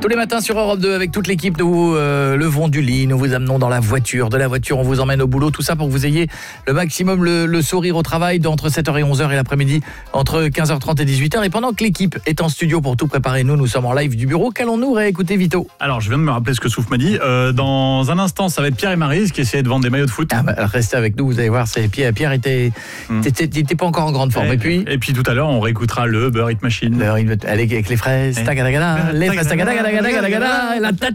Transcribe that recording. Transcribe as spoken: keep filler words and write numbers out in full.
Tous les matins sur Europe deux, avec toute l'équipe, nous euh, levons du lit, nous vous amenons dans la voiture. De la voiture, on vous emmène au boulot. Tout ça pour que vous ayez le maximum le, le sourire au travail d'entre sept heures et onze heures et l'après-midi entre quinze heures trente et dix-huit heures. Et pendant que l'équipe est en studio pour tout préparer, nous, nous sommes en live du bureau. Qu'allons-nous réécouter, Vito? Alors, je viens de me rappeler ce que Souf m'a dit. Euh, dans un instant, ça va être Pierre et Maryse qui essayaient de vendre des maillots de foot. Ah bah, restez avec nous, vous allez voir. C'est Pierre, Pierre était, mm. était, était pas encore en grande forme. Et, et puis, et puis tout à l'heure, on réécoutera le Beurre Hit Machine. Le, avec les fraises, tagadagada, les fraises, tagadagada, la tata.